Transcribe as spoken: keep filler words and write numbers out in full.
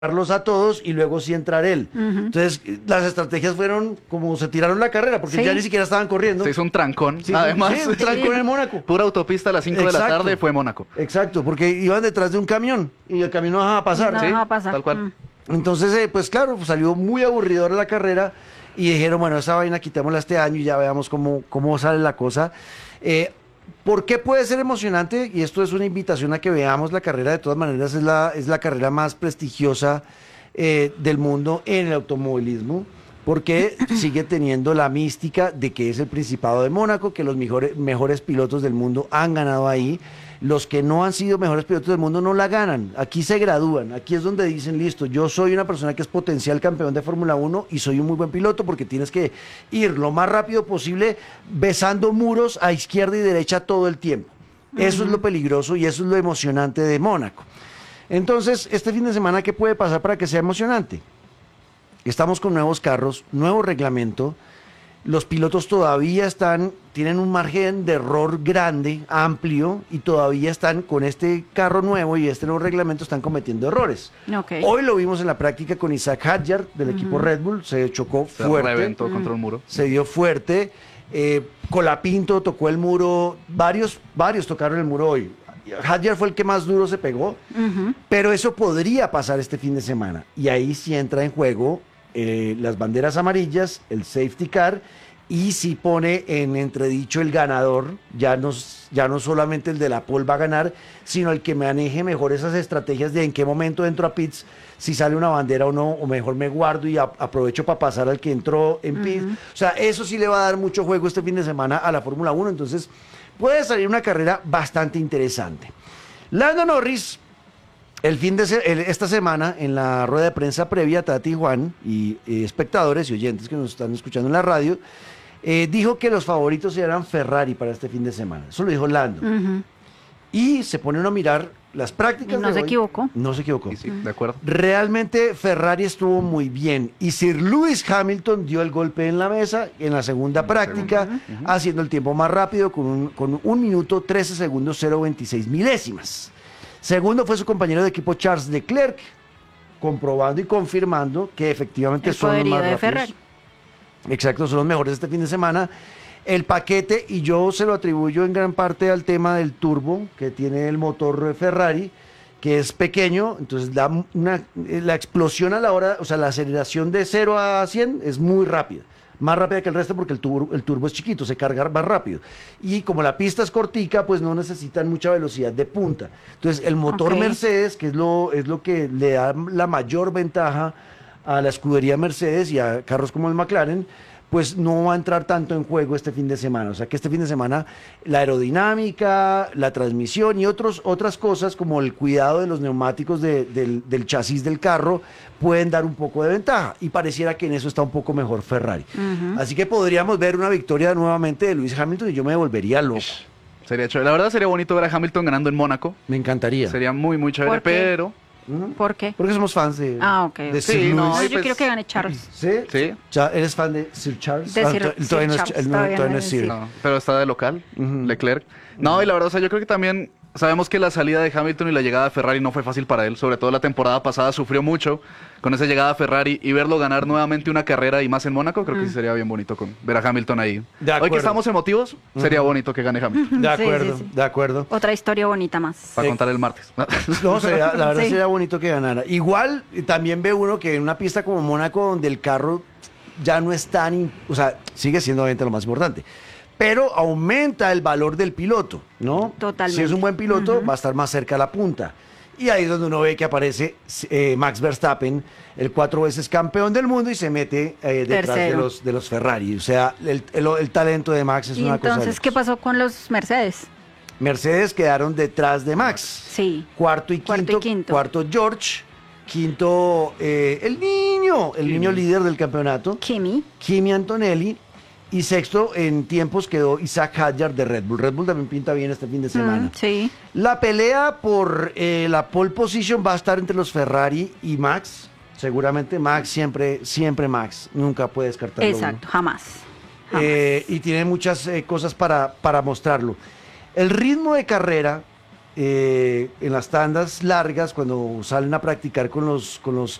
a todos y luego sí entrar él. Uh-huh. Entonces, las estrategias fueron como se tiraron la carrera, porque sí. ya ni siquiera estaban corriendo. Se hizo un trancón, sí, además. Sí, un trancón en Mónaco. Pura autopista a las cinco de la tarde fue Mónaco. Exacto, porque iban detrás de un camión y el camión no dejaba pasar. No ¿sí? dejaba pasar. Tal cual. Mm. Entonces, eh, pues claro, pues salió muy aburridora la carrera y dijeron, bueno, esa vaina quitémosla este año y ya veamos cómo, cómo sale la cosa. Eh, ¿Por qué puede ser emocionante? Y esto es una invitación a que veamos la carrera. De todas maneras, es la, es la carrera más prestigiosa eh, del mundo en el automovilismo, porque sigue teniendo la mística de que es el Principado de Mónaco, que los mejores, mejores pilotos del mundo han ganado ahí. Los que no han sido mejores pilotos del mundo no la ganan. Aquí se gradúan. Aquí es donde dicen, listo, yo soy una persona que es potencial campeón de Fórmula uno y soy un muy buen piloto, porque tienes que ir lo más rápido posible besando muros a izquierda y derecha todo el tiempo. Uh-huh. Eso es lo peligroso y eso es lo emocionante de Mónaco. Entonces, este fin de semana, ¿qué puede pasar para que sea emocionante? Estamos con nuevos carros, nuevo reglamento. Los pilotos todavía están, tienen un margen de error grande, amplio, y todavía están con este carro nuevo y este nuevo reglamento están cometiendo errores. Okay. Hoy lo vimos en la práctica con Isaac Hadjar del uh-huh. equipo Red Bull, se chocó se fuerte. Se reventó uh-huh. contra un muro. Se dio fuerte. Eh, Colapinto tocó el muro, varios, varios tocaron el muro hoy. Hadjar fue el que más duro se pegó, uh-huh. pero eso podría pasar este fin de semana. Y ahí sí entra en juego Eh, las banderas amarillas, el safety car, y si pone en entredicho el ganador, ya no, ya no solamente el de la pole va a ganar, sino el que maneje mejor esas estrategias de en qué momento entro a pits, si sale una bandera o no, o mejor me guardo y a, aprovecho para pasar al que entró en pits. Uh-huh. O sea, eso sí le va a dar mucho juego este fin de semana a la Fórmula uno, entonces puede salir una carrera bastante interesante. Lando Norris, El fin de se- el, esta semana, en la rueda de prensa previa, Tati Juan y eh, espectadores y oyentes que nos están escuchando en la radio, eh, dijo que los favoritos eran Ferrari para este fin de semana. Eso lo dijo Lando. Uh-huh. Y se pone uno a mirar las prácticas. Y no de se hoy. equivocó. No se equivocó. Sí, sí, de acuerdo. Realmente Ferrari estuvo muy bien. Y Sir Lewis Hamilton dio el golpe en la mesa en la segunda práctica, uh-huh. haciendo el tiempo más rápido con un, con un minuto trece segundos cero veintiséis milésimas. Segundo fue su compañero de equipo Charles Leclerc, comprobando y confirmando que efectivamente el son los más de rápidos. Ferrari. Exacto, son los mejores este fin de semana. El paquete, y yo se lo atribuyo en gran parte al tema del turbo que tiene el motor Ferrari, que es pequeño, entonces da una, la explosión a la hora, o sea, la aceleración de cero a cien es muy rápida. Más rápida que el resto porque el turbo, el turbo es chiquito, se carga más rápido. Y como la pista es cortica, pues no necesitan mucha velocidad de punta. Entonces, el motor Okay. Mercedes, que es lo, es lo que le da la mayor ventaja a la escudería Mercedes y a carros como el McLaren, pues no va a entrar tanto en juego este fin de semana. O sea que este fin de semana la aerodinámica, la transmisión y otros, otras cosas como el cuidado de los neumáticos de, del, del chasis del carro pueden dar un poco de ventaja. Y pareciera que en eso está un poco mejor Ferrari. Uh-huh. Así que podríamos ver una victoria nuevamente de Lewis Hamilton y yo me volvería loco. Sería chévere. La verdad sería bonito ver a Hamilton ganando en Mónaco. Me encantaría. Sería muy, muy chévere, pero... ¿Por qué? Porque somos fans de, ah, ok. de sí, Sir no, Lewis. No, yo pues, quiero que gane Charles. ¿Sí? Sí. Cha- ¿Eres fan de Sir Charles? De Sir- Ah, Sir todavía no es- Charles, el no- todavía todavía no no es es Sir. Sir. No, pero está de local, Ujú. Leclerc. No, y la verdad, o sea, yo creo que también sabemos que la salida de Hamilton y la llegada de Ferrari no fue fácil para él. Sobre todo la temporada pasada sufrió mucho con esa llegada a Ferrari y verlo ganar nuevamente una carrera y más en Mónaco, creo que sí sería bien bonito con ver a Hamilton ahí. De Hoy acuerdo. que estamos emotivos, sería bonito que gane Hamilton De Sí, acuerdo, sí, sí. de acuerdo. Otra historia bonita más. para Sí. contar el martes. No, sería, la verdad Sí. sería bonito que ganara. Igual eh, también ve uno que en una pista como Mónaco, donde el carro ya no es tan, in- o sea, sigue siendo obviamente lo más importante, pero aumenta el valor del piloto, ¿no? Totalmente. Si es un buen piloto, Ujú. va a estar más cerca a la punta. Y ahí es donde uno ve que aparece eh, Max Verstappen, el cuatro veces campeón del mundo, y se mete eh, detrás de Tercero. los, de los Ferrari. O sea, el, el- el talento de Max es Y una cosa. de entonces, ¿qué locos. pasó con los Mercedes? Mercedes quedaron detrás de Max. Sí. Cuarto y quinto. Cuarto y quinto. Cuarto George. Quinto, eh, el niño, el Kimi. niño líder del campeonato, Kimi. Kimi Antonelli. Y sexto, en tiempos quedó Isaac Hadjar de Red Bull. Red Bull también pinta bien este fin de semana. Mm, sí. La pelea por eh, la pole position va a estar entre los Ferrari y Max. Seguramente Max, siempre, siempre Max. Nunca puede descartarlo. Exacto, jamás. Jamás. Eh, y tiene muchas eh, cosas para, para mostrarlo. El ritmo de carrera eh, en las tandas largas, cuando salen a practicar con los, con los